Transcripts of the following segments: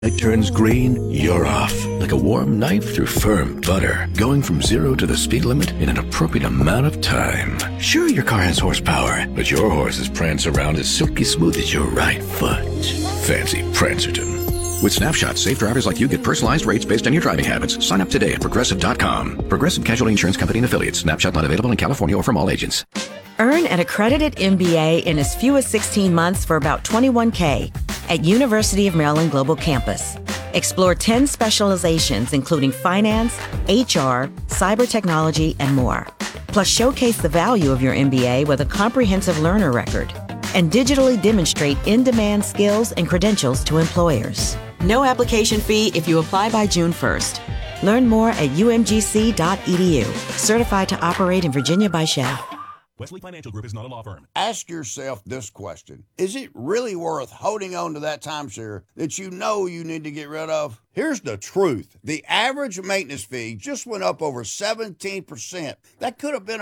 It turns green, you're off. Like a warm knife through firm butter. Going from 0 to the speed limit in an appropriate amount of time. Sure, your car has horsepower, but your horses prance around as silky smooth as your right foot. Fancy Prancerton. With Snapshot, safe drivers like you get personalized rates based on your driving habits. Sign up today at Progressive.com. Progressive Casualty Insurance Company and Affiliates. Snapshot not available in California or from all agents. Earn an accredited MBA in as few as 16 months for about $21K at University of Maryland Global Campus. Explore 10 specializations, including finance, HR, cyber technology, and more. Plus, showcase the value of your MBA with a comprehensive learner record and digitally demonstrate in-demand skills and credentials to employers. No application fee if you apply by June 1st. Learn more at umgc.edu. Certified to operate in Virginia by Shell. Wesley Financial Group is not a law firm. Ask yourself this question. Is it really worth holding on to that timeshare that you know you need to get rid of? Here's the truth. The average maintenance fee just went up over 17%. That could have been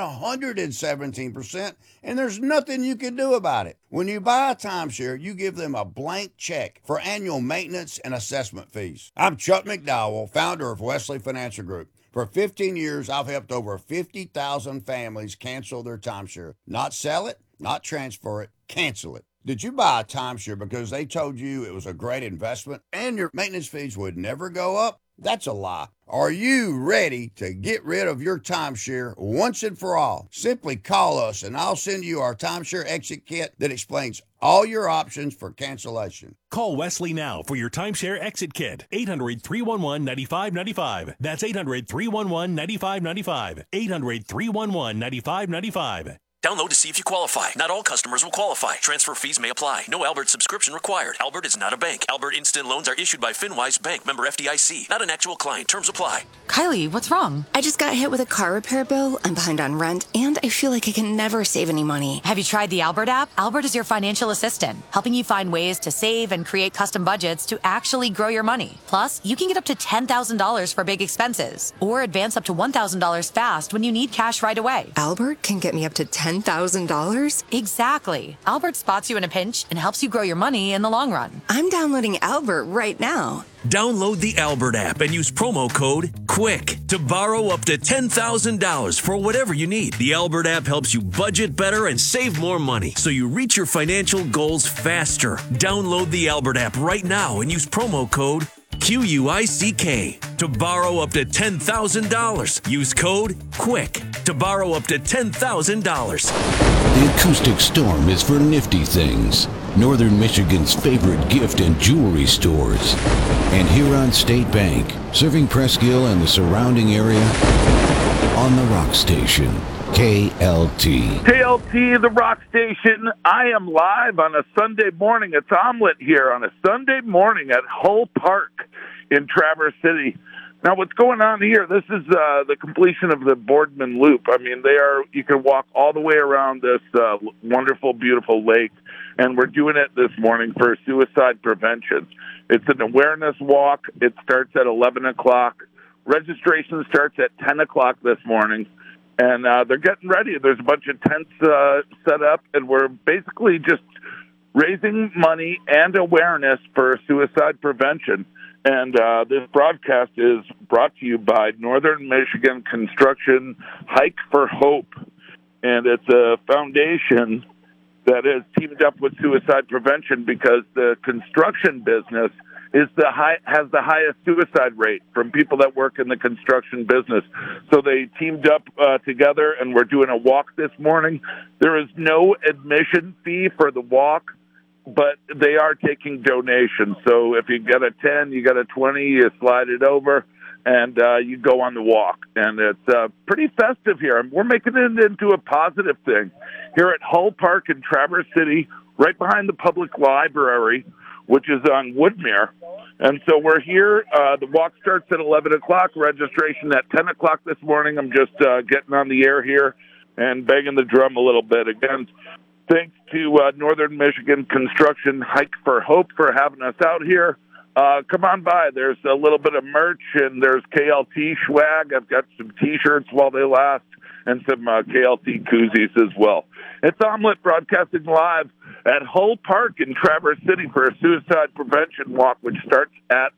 117%, and there's nothing you can do about it. When you buy a timeshare, you give them a blank check for annual maintenance and assessment fees. I'm Chuck McDowell, founder of Wesley Financial Group. For 15 years, I've helped over 50,000 families cancel their timeshare. Not sell it, not transfer it, cancel it. Did you buy a timeshare because they told you it was a great investment and your maintenance fees would never go up? That's a lie. Are you ready to get rid of your timeshare once and for all? Simply call us and I'll send you our timeshare exit kit that explains all your options for cancellation. Call Wesley now for your timeshare exit kit. 800-311-9595. That's 800-311-9595. 800-311-9595. Download to see if you qualify. Not all customers will qualify. Transfer fees may apply. No Albert subscription required. Albert is not a bank. Albert Instant Loans are issued by FinWise Bank, member FDIC. Not an actual client. Terms apply. Kylie, what's wrong? I just got hit with a car repair bill. I'm behind on rent, and I feel like I can never save any money. Have you tried the Albert app? Albert is your financial assistant, helping you find ways to save and create custom budgets to actually grow your money. Plus, you can get up to $10,000 for big expenses, or advance up to $1,000 fast when you need cash right away. Albert can get me up to $10,000? Exactly. Albert spots you in a pinch and helps you grow your money in the long run. I'm downloading Albert right now. Download the Albert app and use promo code QUICK to borrow up to $10,000 for whatever you need. The Albert app helps you budget better and save more money so you reach your financial goals faster. Download the Albert app right now and use promo code QUICK to borrow up to $10,000. Use code QUICK to borrow up to $10,000. The acoustic storm is for nifty things. Northern Michigan's favorite gift and jewelry stores. And Huron State Bank, serving Presqu'Île and the surrounding area on the Rock Station, KLT. KLT, the Rock Station. I am live on a Sunday morning. It's Omelet here on a Sunday morning at Hull Park in Traverse City. Now, what's going on here, this is the completion of the Boardman Loop. I mean, you can walk all the way around this wonderful, beautiful lake, and we're doing it this morning for suicide prevention. It's an awareness walk. It starts at 11 o'clock. Registration starts at 10 o'clock this morning, and they're getting ready. There's a bunch of tents set up, and we're basically just raising money and awareness for suicide prevention. And this broadcast is brought to you by Northern Michigan Construction Hike for Hope. And it's a foundation that has teamed up with suicide prevention because the construction business has the highest suicide rate from people that work in the construction business. So they teamed up together, and we're doing a walk this morning. There is no admission fee for the walk, but they are taking donations. So if you get a 10, you get a 20, you slide it over, and you go on the walk. And it's pretty festive here. We're making it into a positive thing. Here at Hull Park in Traverse City, right behind the public library, which is on Woodmere. And so we're here. The walk starts at 11 o'clock, registration at 10 o'clock this morning. I'm just getting on the air here and banging the drum a little bit. Again, thanks to Northern Michigan Construction Hike for Hope for having us out here. Come on by. There's a little bit of merch, and there's KLT swag. I've got some T-shirts while they last. and some KLT koozies as well. It's Omelet broadcasting live at Hull Park in Traverse City for a suicide prevention walk, which starts at